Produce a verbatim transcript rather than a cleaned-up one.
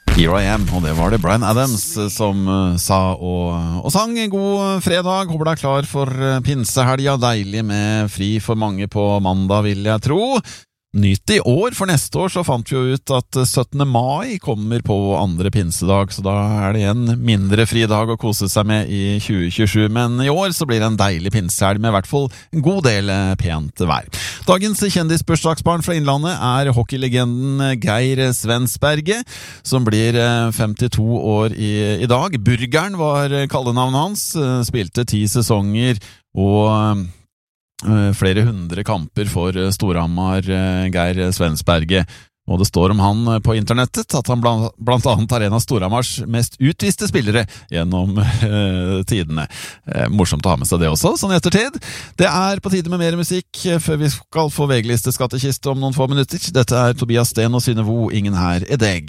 Here I Am, og det var det Bryan Adams som uh, sa og, og sang. God fredag, håper du er klar for uh, pinsehelga. Deilig med fri for mange på mandag, vil jeg tro. Nyt i år, for neste år så fant vi jo ut at syttende mai kommer på andre pinsedag, så da er det en mindre fridag å kose seg med i tjue tjuesju, men i år så blir det en deilig pinsehelg med i hvert fall en god del pent vær. Dagens kjendisbursdagsbarn fra Innlandet er hockeylegenden Geir Svensberget, som blir femtito år i, i dag. Burgeren var kallenavnet hans, spilte ti sesonger og flere hundre kamper for Storhamar, Geir Svensberget, og det står om han på internettet at han blant, blant annet er en av Storhamars mest utviste spillere gjennom eh, tidene. Eh, morsomt å ha med seg det også, sånn i ettertid. Det er på tide med mer musikk før vi skal få V G-liste skattekiste om noen få minutter. Dette er Tobias Sten og Synnøve O, Ingen her er deg.